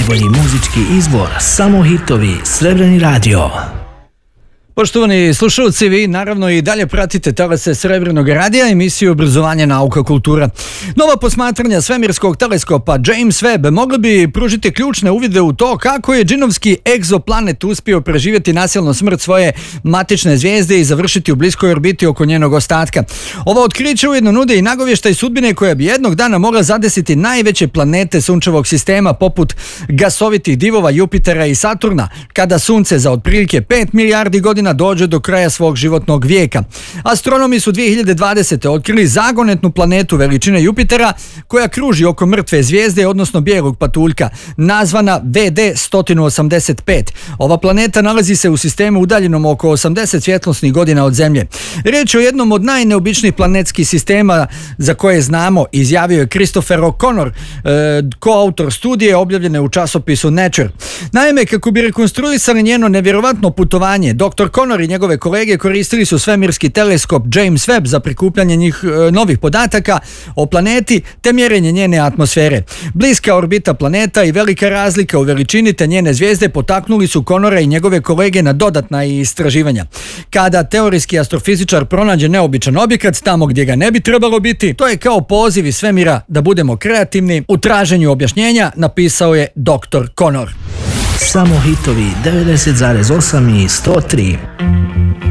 najbolji muzički izbor, samo hitovi, Srebrni radio. Poštovani slušalci, vi naravno i dalje pratite talase Srebrnog radija, emisiju Obrazovanje, nauka, kultura. Nova posmatranja svemirskog teleskopa James Webb mogli bi pružiti ključne uvide u to kako je džinovski egzoplanet uspio preživjeti nasilnu smrt svoje matične zvijezde i završiti u bliskoj orbiti oko njenog ostatka. Ova otkriće ujedno nude i nagovještaj sudbine koja bi jednog dana mogla zadesiti najveće planete sunčevog sistema poput gasovitih divova Jupitera i Saturna, kada Sunce za otprilike 5 milijardi godina dođe do kraja svog životnog vijeka. Astronomi su 2020. otkrili zagonetnu planetu veličine Jupitera koja kruži oko mrtve zvijezde, odnosno bijelog patuljka, nazvana VD 185. Ova planeta nalazi se u sistemu udaljenom oko 80 svjetlosnih godina od Zemlje. Riječ je o jednom od najneobičnijih planetskih sistema za koje znamo, izjavio je Christopher O'Connor, koautor studije objavljene u časopisu Nature. Naime, kako bi rekonstruisali njeno nevjerovatno putovanje, dr. Connor i njegove kolege koristili su svemirski teleskop James Webb za prikupljanje novih podataka o planeti te mjerenje njene atmosfere. Bliska orbita planeta i velika razlika u veličini te njene zvijezde potaknuli su Connora i njegove kolege na dodatna istraživanja. Kada teorijski astrofizičar pronađe neobičan objekat tamo gdje ga ne bi trebalo biti, to je kao poziv iz svemira da budemo kreativni u traženju objašnjenja, napisao je dr. Connor. Samo hitovi 90,8 i 103.